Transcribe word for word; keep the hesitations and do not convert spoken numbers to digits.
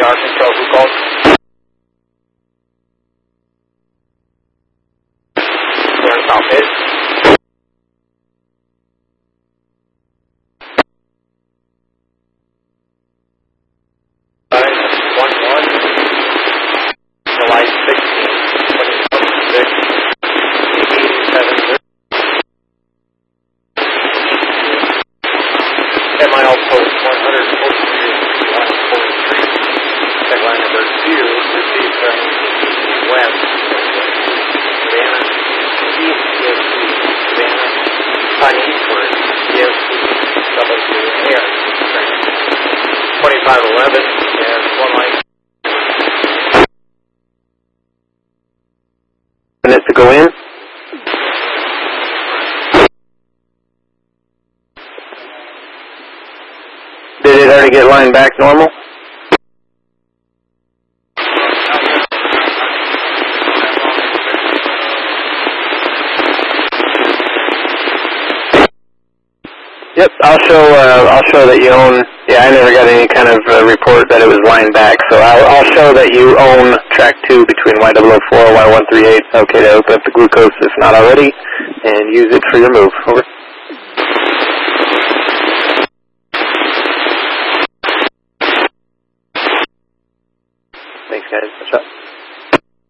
R control, who called? We're in South Base. one one, July sixteenth, twenty twenty-six, eighty-seven zero. M I L post one hundred forty-three, line forty-three. Tag line number two, received from west, Savannah, east, E S P, Savannah, on eastward, E S P, W Air, twenty-five eleven, and one line. Minutes to go in. Did it already get lined back normal? Yep, I'll show. Uh, I'll show that you own. Yeah, I never got any kind of uh, report that it was lined back, so I'll, I'll show that you own track two between Y zero zero four and Y one three eight. Okay, to open up the glucose if not already, and use it for your move. Over. Thanks, guys. What's up?